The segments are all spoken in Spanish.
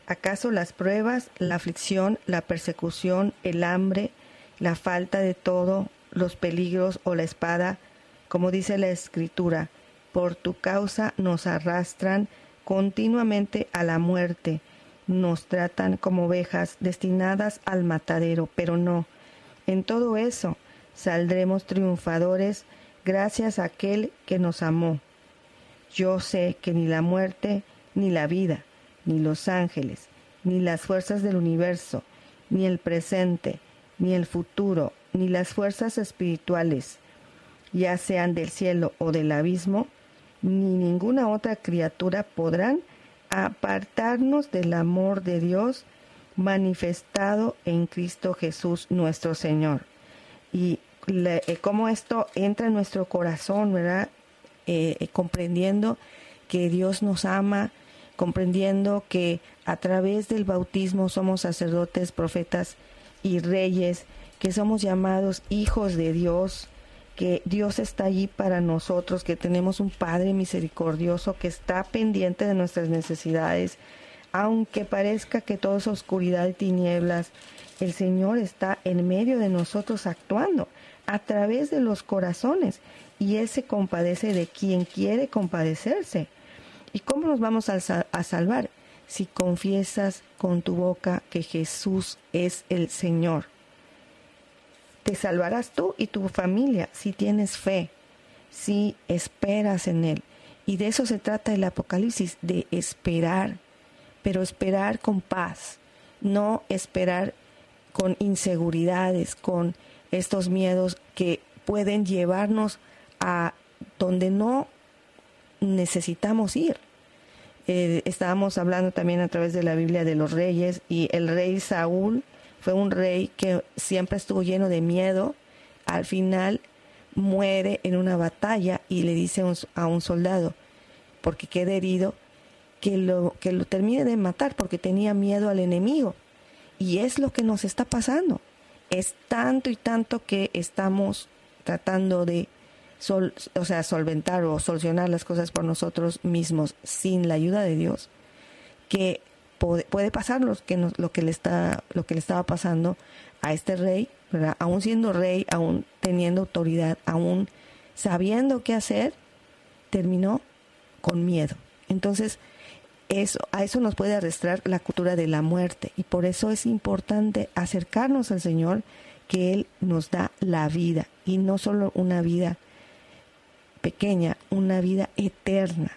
¿Acaso las pruebas, la aflicción, la persecución, el hambre, la falta de todo, los peligros o la espada, como dice la Escritura, por tu causa nos arrastran continuamente a la muerte, nos tratan como ovejas destinadas al matadero, pero no, en todo eso saldremos triunfadores gracias a aquel que nos amó. Yo sé que ni la muerte, ni la vida, ni los ángeles, ni las fuerzas del universo, ni el presente, ni el futuro, ni las fuerzas espirituales, ya sean del cielo o del abismo, ni ninguna otra criatura podrán apartarnos del amor de Dios manifestado en Cristo Jesús nuestro Señor. Y cómo esto entra en nuestro corazón, ¿verdad? Comprendiendo que Dios nos ama, comprendiendo que a través del bautismo somos sacerdotes, profetas y reyes, que somos llamados hijos de Dios, que Dios está allí para nosotros, que tenemos un Padre misericordioso que está pendiente de nuestras necesidades. Aunque parezca que todo es oscuridad y tinieblas, el Señor está en medio de nosotros actuando a través de los corazones, y Él se compadece de quien quiere compadecerse. ¿Y cómo nos vamos a salvar? Si confiesas con tu boca que Jesús es el Señor. Te salvarás tú y tu familia si tienes fe, si esperas en Él. Y de eso se trata el Apocalipsis, de esperar, pero esperar con paz, no esperar con inseguridades, con estos miedos que pueden llevarnos a donde no necesitamos ir. Estábamos hablando también a través de la Biblia de los reyes, y el rey Saúl fue un rey que siempre estuvo lleno de miedo. Al final muere en una batalla y le dice a un soldado, porque queda herido, que lo termine de matar porque tenía miedo al enemigo. Y es lo que nos está pasando. Es tanto y tanto que estamos tratando de solventar o solucionar las cosas por nosotros mismos sin la ayuda de Dios, que puede pasar lo que le estaba pasando a este rey, ¿verdad? Aún siendo rey, aún teniendo autoridad, aún sabiendo qué hacer, terminó con miedo. Entonces, a eso nos puede arrastrar la cultura de la muerte, y por eso es importante acercarnos al Señor, que Él nos da la vida, y no solo una vida pequeña, una vida eterna.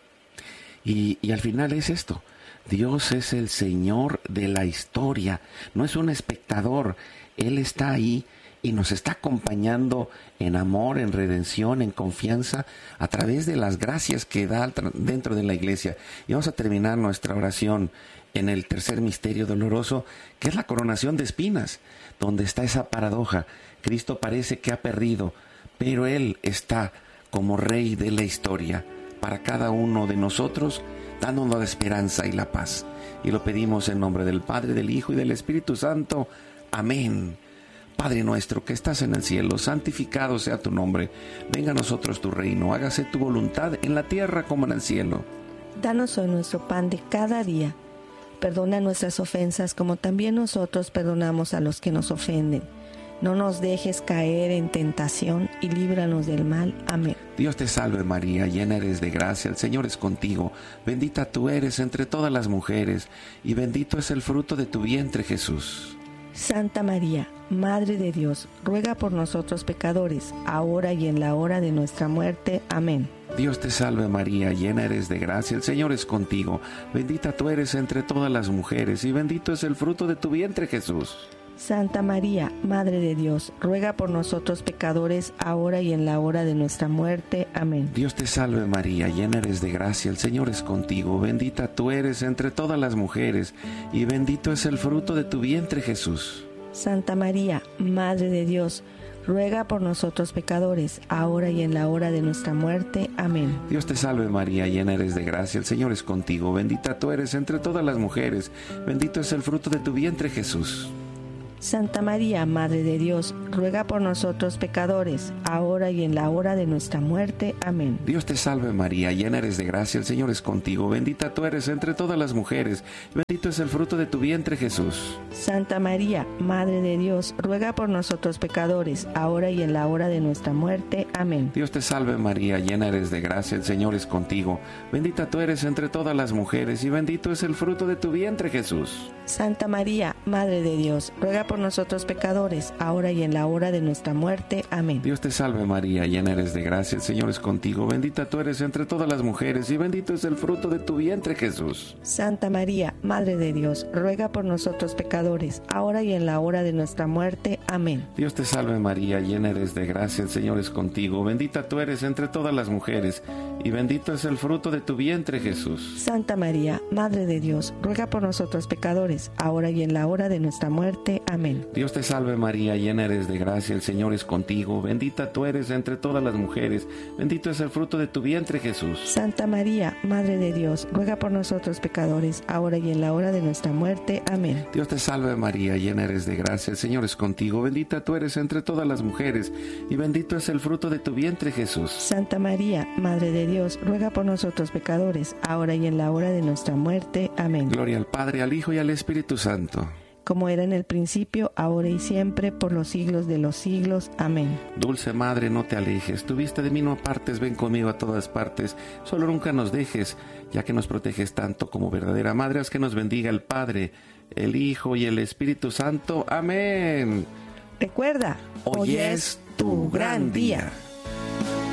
Y al final es esto: Dios es el Señor de la historia, no es un espectador. Él está ahí y nos está acompañando en amor, en redención, en confianza, a través de las gracias que da dentro de la iglesia. Y vamos a terminar nuestra oración en el tercer misterio doloroso, que es la coronación de espinas, donde está esa paradoja. Cristo parece que ha perdido, pero Él está como Rey de la historia para cada uno de nosotros, dándonos la esperanza y la paz. Y lo pedimos en nombre del Padre, del Hijo y del Espíritu Santo. Amén. Padre nuestro que estás en el cielo, santificado sea tu nombre. Venga a nosotros tu reino, hágase tu voluntad en la tierra como en el cielo. Danos hoy nuestro pan de cada día. Perdona nuestras ofensas como también nosotros perdonamos a los que nos ofenden. No nos dejes caer en tentación y líbranos del mal. Amén. Dios te salve María, llena eres de gracia, el Señor es contigo. Bendita tú eres entre todas las mujeres, y bendito es el fruto de tu vientre Jesús. Santa María, Madre de Dios, ruega por nosotros pecadores, ahora y en la hora de nuestra muerte. Amén. Dios te salve María, llena eres de gracia, el Señor es contigo. Bendita tú eres entre todas las mujeres, y bendito es el fruto de tu vientre Jesús. Santa María, Madre de Dios, ruega por nosotros pecadores, ahora y en la hora de nuestra muerte. Amén. Dios te salve María, llena eres de gracia, el Señor es contigo. Bendita tú eres entre todas las mujeres, y bendito es el fruto de tu vientre Jesús. Santa María, Madre de Dios, ruega por nosotros pecadores, ahora y en la hora de nuestra muerte. Amén. Dios te salve María, llena eres de gracia, el Señor es contigo. Bendita tú eres entre todas las mujeres, bendito es el fruto de tu vientre Jesús. Santa María, Madre de Dios, ruega por nosotros pecadores, ahora y en la hora de nuestra muerte. Amén. Dios te salve María, llena eres de gracia, el Señor es contigo, bendita tú eres entre todas las mujeres, bendito es el fruto de tu vientre Jesús. Santa María, Madre de Dios, ruega por nosotros pecadores, ahora y en la hora de nuestra muerte. Amén. Dios te salve María, llena eres de gracia, el Señor es contigo, bendita tú eres entre todas las mujeres y bendito es el fruto de tu vientre Jesús. Santa María, Madre de Dios, ruega por nosotros pecadores, ahora y en la hora de nuestra muerte. Amén. Dios te salve María, llena eres de gracia, el Señor es contigo, bendita tú eres entre todas las mujeres y bendito es el fruto de tu vientre Jesús. Santa María, Madre de Dios, ruega por nosotros pecadores, ahora y en la hora de nuestra muerte. Amén. Dios te salve María, llena eres de gracia, el Señor es contigo, bendita tú eres entre todas las mujeres y bendito es el fruto de tu vientre Jesús. Santa María, Madre de Dios, ruega por nosotros pecadores, ahora y en la hora de nuestra muerte. Amén. Dios te salve María, llena eres de gracia, el Señor es contigo, bendita tú eres entre todas las mujeres, bendito es el fruto de tu vientre Jesús. Santa María, Madre de Dios, ruega por nosotros pecadores, ahora y en la hora de nuestra muerte. Amén. Dios te salve María, llena eres de gracia, el Señor es contigo, bendita tú eres entre todas las mujeres y bendito es el fruto de tu vientre Jesús. Santa María, Madre de Dios, ruega por nosotros pecadores, ahora y en la hora de nuestra muerte. Amén. Gloria al Padre, al Hijo y al Espíritu Santo. Como era en el principio, ahora y siempre, por los siglos de los siglos. Amén. Dulce Madre, no te alejes, tu vista de mí no apartes, ven conmigo a todas partes, solo nunca nos dejes, ya que nos proteges tanto como verdadera Madre, haz que nos bendiga el Padre, el Hijo y el Espíritu Santo. Amén. Recuerda, Hoy es tu gran día.